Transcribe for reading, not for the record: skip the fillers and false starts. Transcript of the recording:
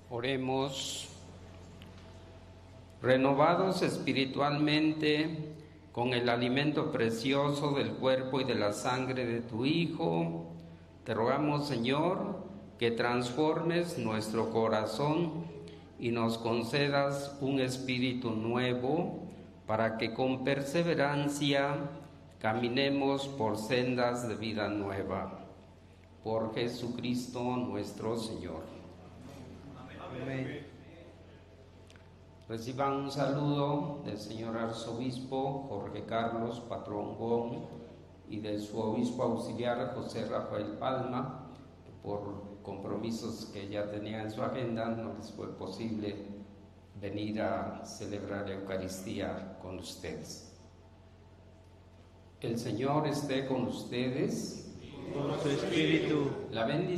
Oremos. Renovados espiritualmente con el alimento precioso del cuerpo y de la sangre de tu Hijo, te rogamos, Señor, que transformes nuestro corazón y nos concedas un espíritu nuevo para que con perseverancia caminemos por sendas de vida nueva. Por Jesucristo nuestro Señor. Amén. Reciban un saludo del señor arzobispo Jorge Carlos Patrón Gón y de su obispo auxiliar José Rafael Palma, que por compromisos que ya tenía en su agenda no les fue posible venir a celebrar la Eucaristía con ustedes. El Señor esté con ustedes. Con su espíritu. La bendición